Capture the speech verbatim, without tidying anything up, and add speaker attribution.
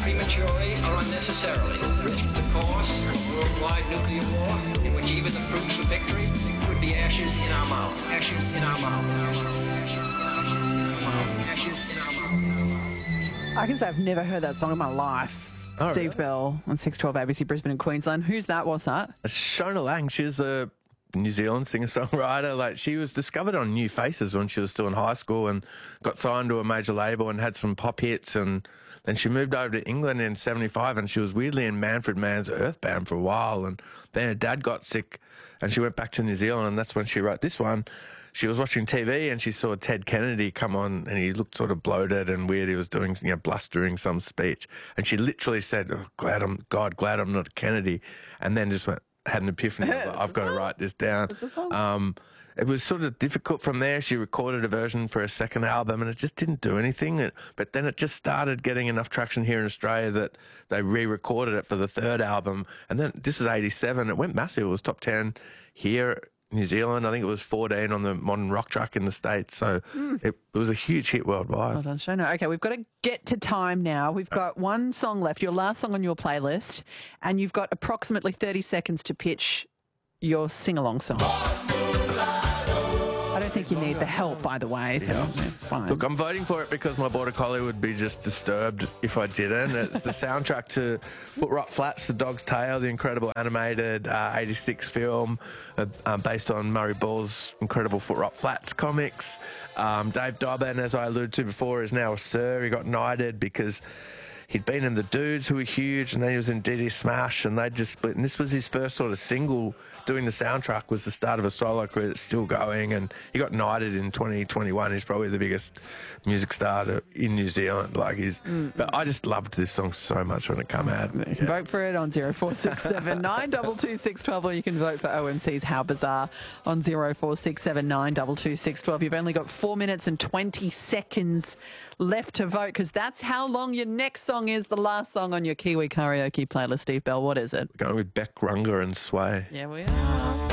Speaker 1: prematurely or unnecessarily risk the course of worldwide nuclear war, in which even the fruits of victory would be ashes in our mouth. Ashes in our mouth. Ashes in our mouth.
Speaker 2: I can say I've never heard that song in my life.
Speaker 3: Oh,
Speaker 2: Steve
Speaker 3: really?
Speaker 2: Bell on six twelve A B C Brisbane and Queensland. Who's that? What's that?
Speaker 3: Shona Lang, she's a New Zealand singer-songwriter. Like, she was discovered on New Faces when she was still in high school and got signed to a major label and had some pop hits, and then she moved over to England in seventy-five, and she was weirdly in Manfred Mann's Earth Band for a while, and then her dad got sick and she went back to New Zealand, and that's when she wrote this one. She was watching T V and she saw Ted Kennedy come on, and he looked sort of bloated and weird. He was doing, you know, blustering some speech, and she literally said, oh, glad I'm, God, glad I'm not a Kennedy, and then just went, had an epiphany. I was like, I've got to write this down. Um, it was sort of difficult from there. She recorded a version for her second album and it just didn't do anything. It, but then it just started getting enough traction here in Australia that they re-recorded it for the third album. And then this is eighty-seven. It went massive. It was top ten here in New Zealand. I think it was fourteen on the Modern Rock Truck in the States. So mm. it, it was a huge hit worldwide.
Speaker 2: Well done, Shona. Okay, we've got to get to time now. We've got one song left, your last song on your playlist, and you've got approximately thirty seconds to pitch your sing-along song. I don't think you need the help, by the way, so
Speaker 3: Yeah.
Speaker 2: it's fine.
Speaker 3: Look, I'm voting for it because my border collie would be just disturbed if I didn't. It's the soundtrack to Foot Rot Flats, The Dog's Tale, the incredible animated uh, eighty-six film uh, uh, based on Murray Ball's incredible Foot Rot Flats comics. Um, Dave Dobbin, as I alluded to before, is now a Sir. He got knighted because he'd been in The Dudes, who were huge, and then he was in D D Smash, and they just split. And this was his first sort of single. Doing the soundtrack was the start of a solo career that's still going, and he got knighted in twenty twenty-one. He's probably the biggest music star to, in New Zealand. Like he's, mm. But I just loved this song so much when it came out.
Speaker 2: You can vote for it on zero four six seven nine two two six one two, or you can vote for O M C's How Bizarre on zero four six seven nine two two six one two. You've only got four minutes and twenty seconds left to vote, because that's how long your next song is, the last song on your Kiwi karaoke playlist. Steve Bell, what is it?
Speaker 3: We're going with Beck Runga and Sway.
Speaker 2: Yeah, we are.